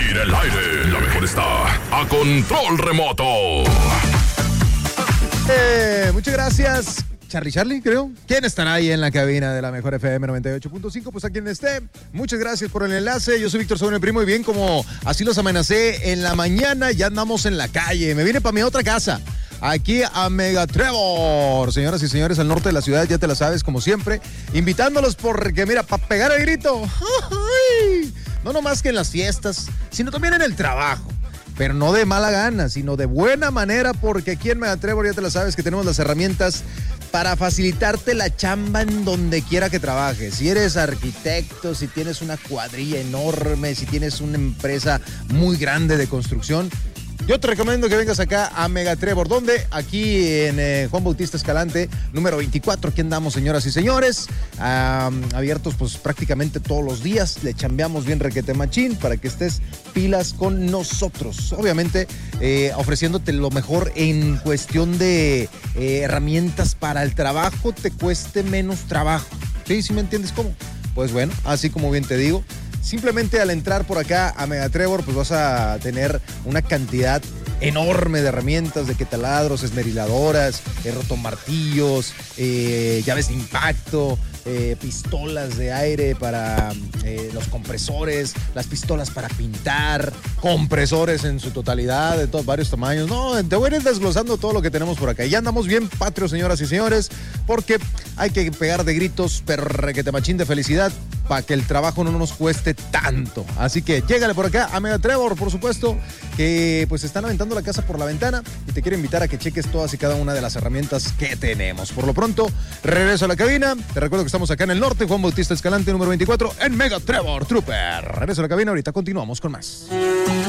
aire, el aire. La mejor está a control remoto. Muchas gracias. Charlie, creo. ¿Quién estará ahí en la cabina de la mejor FM 98.5? Pues a quien esté, muchas gracias por el enlace. Yo soy Víctor Saúl, el primo, y bien como así los amenacé en la mañana, ya andamos en la calle. Me vine para mi otra casa, aquí a Mega Trevor. Señoras y señores, al norte de la ciudad, ya te la sabes, como siempre, invitándolos porque, mira, para pegar el grito, ¡ay! No nomás que en las fiestas, sino también en el trabajo. Pero no de mala gana, sino de buena manera, porque aquí en Mega Trevor ya te la sabes que tenemos las herramientas para facilitarte la chamba en donde quiera que trabajes. Si eres arquitecto, si tienes una cuadrilla enorme, si tienes una empresa muy grande de construcción, yo te recomiendo que vengas acá a Mega Trevor, donde aquí en Juan Bautista Escalante, número 24, aquí andamos, señoras y señores, abiertos pues prácticamente todos los días, le chambeamos bien requete machín para que estés pilas con nosotros, obviamente ofreciéndote lo mejor en cuestión de herramientas para el trabajo, te cueste menos trabajo. ¿Sí? ¿Sí me entiendes cómo? Pues bueno, así como bien te digo, simplemente al entrar por acá a Mega Trevor, pues vas a tener una cantidad enorme de herramientas, de que taladros, esmeriladoras, rotomartillos, llaves de impacto, pistolas de aire para los compresores, las pistolas para pintar, compresores en su totalidad, de todos varios tamaños. No, te voy a ir desglosando todo lo que tenemos por acá. Ya andamos bien patrios, señoras y señores, porque hay que pegar de gritos, pero requete machín de felicidad, para que el trabajo no nos cueste tanto. Así que llégale por acá a Mega Trevor, por supuesto, que pues están aventando la casa por la ventana y te quiero invitar a que cheques todas y cada una de las herramientas que tenemos. Por lo pronto, regreso a la cabina. Te recuerdo que estamos acá en el norte, Juan Bautista Escalante, número 24, en Mega Trevor Trooper. Regreso a la cabina, ahorita continuamos con más.